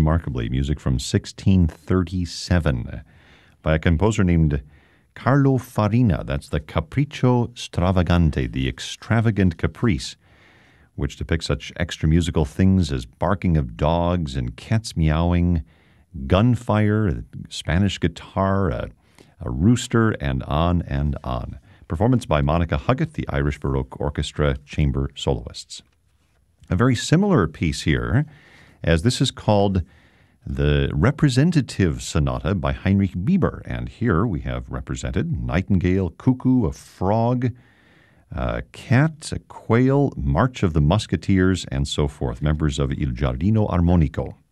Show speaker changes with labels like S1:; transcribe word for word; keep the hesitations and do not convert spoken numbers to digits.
S1: remarkably, music from sixteen thirty-seven by a composer named Carlo Farina. That's the Capriccio Stravagante, the extravagant caprice, which depicts such extra musical things as barking of dogs and cats meowing, gunfire, Spanish guitar, a, a rooster, and on and on. Performance by Monica Huggett, the Irish Baroque Orchestra Chamber Soloists. A very similar piece here, as this is called the Representative Sonata by Heinrich Bieber. And here we have represented nightingale, cuckoo, a frog, a cat, a quail, March of the Musketeers, and so forth, members of Il Giardino Armonico.